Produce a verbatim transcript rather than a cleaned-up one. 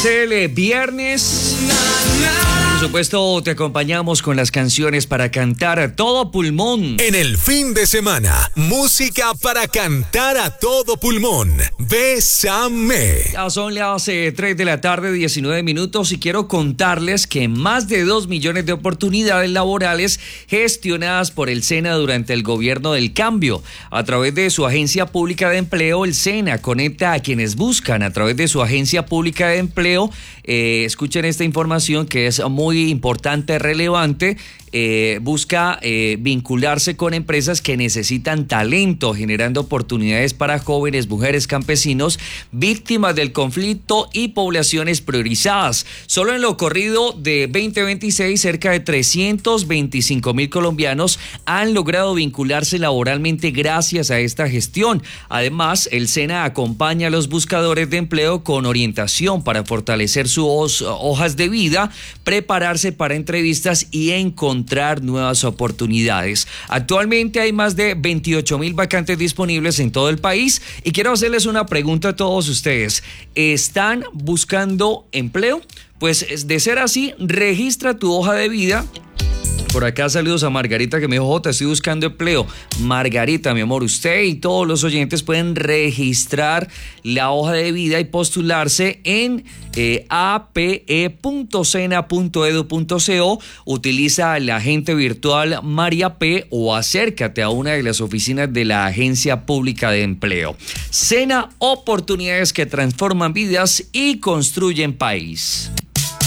Es el viernes. Por supuesto, te acompañamos con las canciones para cantar a todo pulmón. En el fin de semana, música para cantar a todo pulmón. Bésame. Ya son las eh, tres de la tarde, diecinueve minutos, y quiero contarles que más de dos millones de oportunidades laborales gestionadas por el SENA durante el gobierno del cambio. A través de su agencia pública de empleo, el SENA conecta a quienes buscan a través de su agencia pública de empleo. Eh, escuchen esta información que es muy importante, relevante. Eh, busca eh, vincularse con empresas que necesitan talento, generando oportunidades para jóvenes, mujeres, campesinos, víctimas del conflicto y poblaciones priorizadas. Solo en lo corrido de veinte veintiséis, cerca de trescientos veinticinco mil colombianos han logrado vincularse laboralmente gracias a esta gestión. Además, el SENA acompaña a los buscadores de empleo con orientación para fortalecer sus hojas de vida, prepararse para entrevistas y encontrar nuevas oportunidades. Actualmente hay más de veintiocho mil vacantes disponibles en todo el país y quiero hacerles una pregunta a todos ustedes. ¿Están buscando empleo? Pues de ser así, registra tu hoja de vida. Por acá saludos a Margarita que me dijo: Jota, estoy buscando empleo. Margarita, mi amor, usted y todos los oyentes pueden registrar la hoja de vida y postularse en eh, a p e punto sena punto edu punto co. Utiliza la agente virtual María P o acércate a una de las oficinas de la Agencia Pública de Empleo. SENA, oportunidades que transforman vidas y construyen país.